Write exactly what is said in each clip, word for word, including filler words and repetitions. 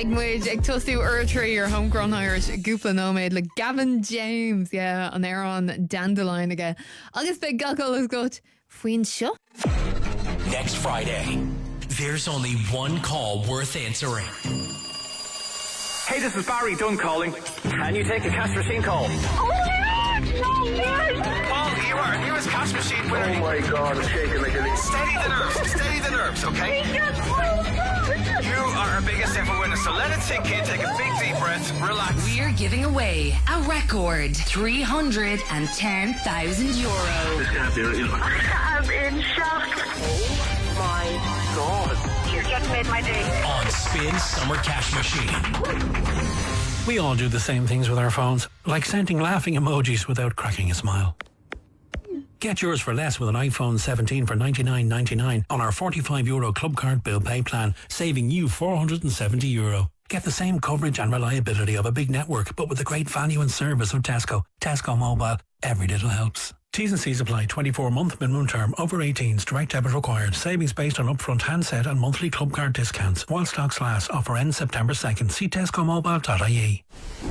Egmuid, ag tosú Urtry, your homegrown Irish Goopla Nomad, like Gavin James, yeah, on air on Dandelion again. Agus big goggle is good. Fuin sure. Next Friday, there's only one call worth answering. Hey, this is Barry Dunn calling. Can you take a cash machine call? Oh my God! No, Barry! Paul, you are newest cash machine winner. Oh my God, I'm shaking like a... Steady the nerves, steady the nerves, okay? You are our biggest ever winner, so let it sink in, take a big deep breath, relax. We're giving away a record three hundred ten thousand euro. This can't be real. I'm in shock. Oh my God. You just made my day. On Spin Summer Cash Machine. We all do the same things with our phones, like sending laughing emojis without cracking a smile. Get yours for less with an iPhone seventeen for ninety-nine ninety-nine on our forty-five euro Club Card Bill Pay plan, saving you four hundred seventy euro. Get the same coverage and reliability of a big network, but with the great value and service of Tesco. Tesco Mobile. Every little helps. T's and C's apply. twenty-four month minimum term. Over eighteens. Direct debit required. Savings based on upfront handset and monthly Club Card discounts. While stocks last. Offer ends September second. See tesco mobile dot I E.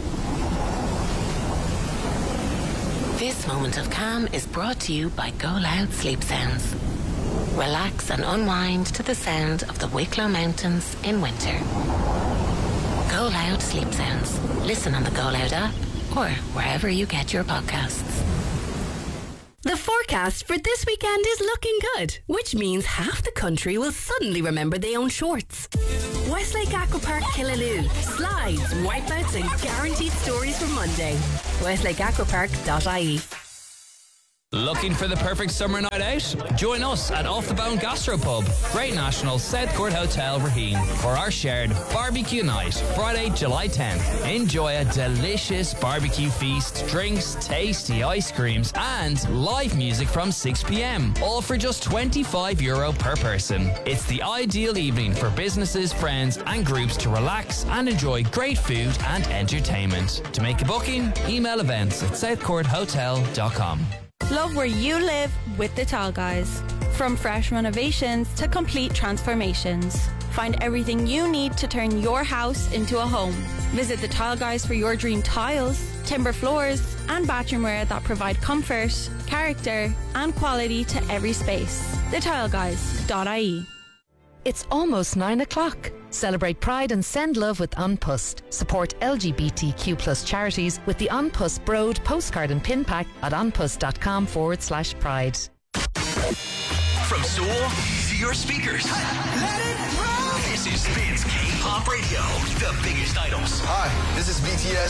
This moment of calm is brought to you by Go Loud Sleep Sounds. Relax and unwind to the sound of the Wicklow Mountains in winter. Go Loud Sleep Sounds. Listen on the Go Loud app or wherever you get your podcasts. The forecast for this weekend is looking good, which means half the country will suddenly remember they own shorts. Westlake Aquapark Killaloe. Slides, wipeouts and guaranteed stories for Monday. westlake aquapark dot I E. Looking for the perfect summer night out? Join us at Off the Bone Gastropub, Great National, South Court Hotel, Raheen, for our shared barbecue night, Friday, July tenth. Enjoy a delicious barbecue feast, drinks, tasty ice creams, and live music from six p.m. All for just twenty-five euro per person. It's the ideal evening for businesses, friends, and groups to relax and enjoy great food and entertainment. To make a booking, email events at south court hotel dot com. Love where you live with the Tile Guys. From fresh renovations to complete transformations. Find everything you need to turn your house into a home. Visit the Tile Guys for your dream tiles, timber floors, and bathroomware that provide comfort, character, and quality to every space. the tile guys dot I E. It's almost nine o'clock. Celebrate Pride and send love with An Post. Support L G B T Q plus charities with the An Post Broad postcard and pin pack at anpost.com forward slash pride. From Seoul to your speakers. Let it roll. This is Spin's K-pop radio. The biggest idols. Hi, this is B T S.